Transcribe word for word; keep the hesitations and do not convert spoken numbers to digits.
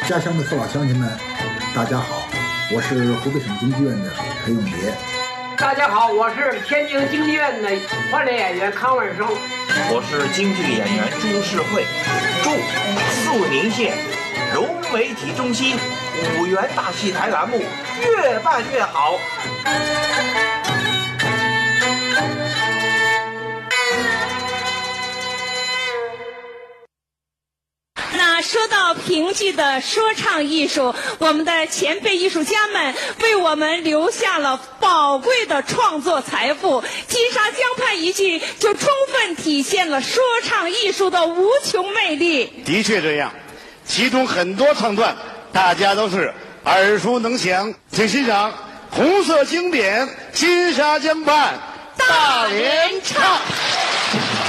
家乡的父老乡亲们，大家好，我是湖北省京剧院的裴永杰。 大家好，我是天津京剧院的换脸演员康文生。 我是京剧演员朱世慧。祝肃宁县融媒体中心五元大戏台栏目越办越好。 那说到评剧的说唱艺术，我们的前辈艺术家们为我们留下了宝贵的创作财富。金沙江畔一剧就充分体现了说唱艺术的无穷魅力。 的确这样，其中很多唱段大家都是耳熟能详。请欣赏红色经典《金沙江畔大联唱》。